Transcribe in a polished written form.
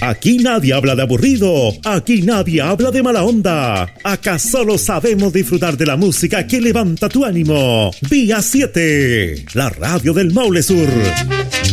Aquí nadie habla de aburrido, aquí nadie habla de mala onda. Acá solo sabemos disfrutar de la música que levanta tu ánimo. Vía 7, la radio del Maule Sur.